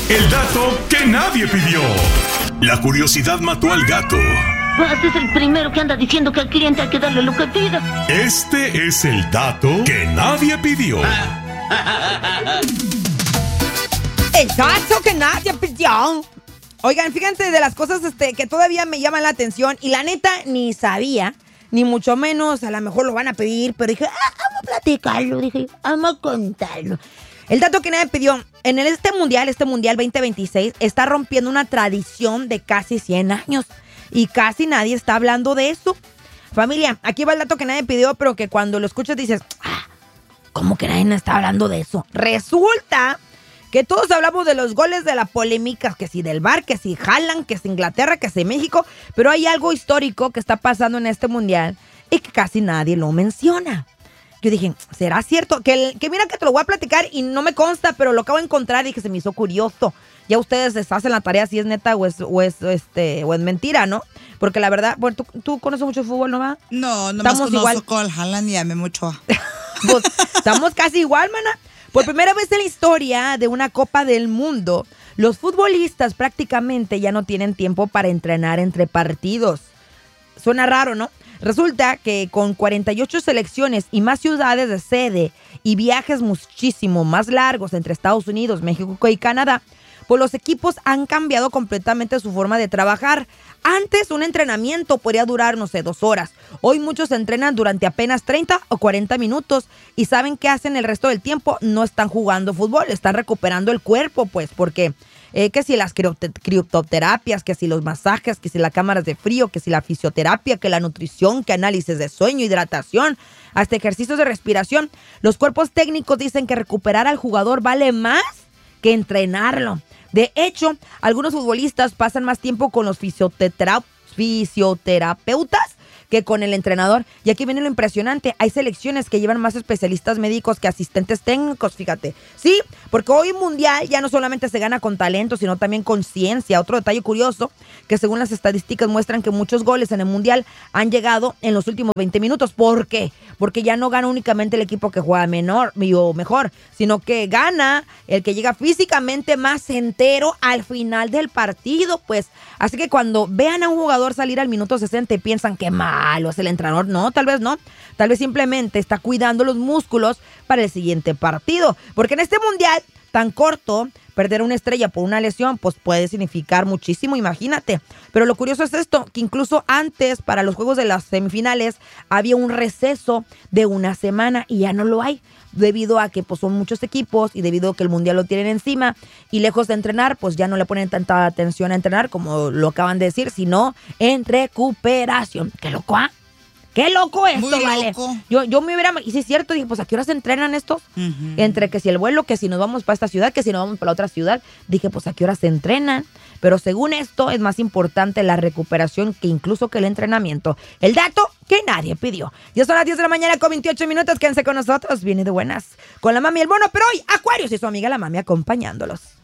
El dato que nadie pidió. La curiosidad mató al gato. Este es el primero que anda diciendo que al cliente hay que darle lo que pida. Este es el dato que nadie pidió. El dato que nadie pidió. Oigan, fíjense de las cosas que todavía me llaman la atención y la neta ni sabía, ni mucho menos, a lo mejor lo van a pedir, pero dije, vamos a platicarlo, vamos a contarlo. El dato que nadie pidió, en este mundial 2026, está rompiendo una tradición de casi 100 años y casi nadie está hablando de eso. Familia, aquí va el dato que nadie pidió, pero que cuando lo escuchas dices, ¿cómo que nadie está hablando de eso? Resulta que todos hablamos de los goles, de la polémica, que si del VAR, que si Haaland, que si Inglaterra, que si México, pero hay algo histórico que está pasando en este mundial y que casi nadie lo menciona. Yo dije, ¿será cierto? Que mira que te lo voy a platicar y no me consta, pero lo acabo de encontrar y que se me hizo curioso. Ya ustedes hacen la tarea si es neta o es mentira, ¿no? Porque la verdad, bueno, ¿tú conoces mucho fútbol, no va? No, nomás conozco al Haaland y a Memo Ochoa. Pues, estamos casi igual, mana. Por primera vez en la historia de una Copa del Mundo, los futbolistas prácticamente ya no tienen tiempo para entrenar entre partidos. Suena raro, ¿no? Resulta que con 48 selecciones y más ciudades de sede y viajes muchísimo más largos entre Estados Unidos, México y Canadá, pues los equipos han cambiado completamente su forma de trabajar. Antes un entrenamiento podría durar, 2 horas. Hoy muchos entrenan durante apenas 30 o 40 minutos y ¿saben qué hacen el resto del tiempo? No están jugando fútbol, están recuperando el cuerpo, pues, porque que si las crioterapias, que si los masajes, que si las cámaras de frío, que si la fisioterapia, que la nutrición, que análisis de sueño, hidratación, hasta ejercicios de respiración. Los cuerpos técnicos dicen que recuperar al jugador vale más que entrenarlo. De hecho, algunos futbolistas pasan más tiempo con los fisioterapeutas que con el entrenador. Y aquí viene lo impresionante. Hay selecciones que llevan más especialistas médicos que asistentes técnicos, fíjate. Sí, porque hoy mundial ya no solamente se gana con talento, sino también con ciencia. Otro detalle curioso, que según las estadísticas muestran que muchos goles en el mundial han llegado en los últimos 20 minutos. ¿Por qué? Porque ya no gana únicamente el equipo que juega mejor, sino que gana el que llega físicamente más entero al final del partido, pues. Así que cuando vean a un jugador salir al minuto 60 y piensan que malo es el entrenador, no, tal vez no. Tal vez simplemente está cuidando los músculos para el siguiente partido. Porque en este mundial tan corto, perder una estrella por una lesión, pues puede significar muchísimo, imagínate. Pero lo curioso es esto, que incluso antes, para los juegos de las semifinales, había un receso de una semana y ya no lo hay. Debido a que pues son muchos equipos y debido a que el mundial lo tienen encima y lejos de entrenar, pues ya no le ponen tanta atención a entrenar como lo acaban de decir, sino en recuperación. ¡Qué loco, ¡Qué loco esto, muy vale! Loco. Yo me hubiera... Y sí es cierto, dije, pues ¿a qué horas se entrenan estos? Uh-huh. Entre que si el vuelo, que si nos vamos para esta ciudad, que si nos vamos para la otra ciudad. Dije, pues ¿a qué horas se entrenan? Pero según esto, es más importante la recuperación que incluso que el entrenamiento. El dato que nadie pidió. Ya son las 10 de la mañana con 28 minutos. Quédense con nosotros. Viene de buenas con la mami y el mono. Pero hoy, Acuarios y su amiga la mami acompañándolos.